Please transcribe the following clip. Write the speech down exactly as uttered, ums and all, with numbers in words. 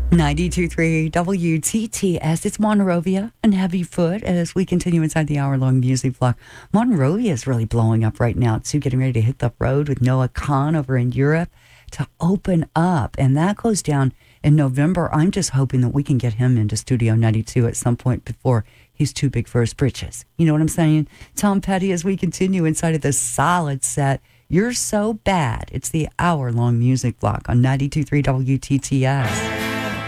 ninety-two point three W T T S. It's Monrovia and Heavy Foot as we continue inside the hour-long music block. Monrovia is really blowing up right now, too, getting ready to hit the road with Noah Kahan over in Europe to open up. And that goes down in November. I'm just hoping that we can get him into Studio ninety-two at some point before he's too big for his britches. You know what I'm saying? Tom Petty, as we continue inside of this solid set, You're So Bad. It's the hour-long music block on ninety-two point three W T T S.